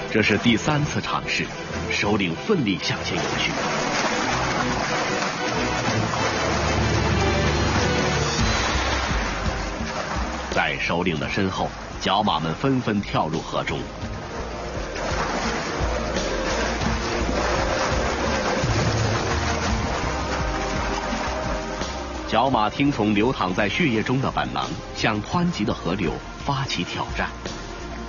这是第3次尝试，首领奋力向前游去。在首领的身后，角马们纷纷跳入河中。角马听从流淌在血液中的本能，向湍急的河流发起挑战。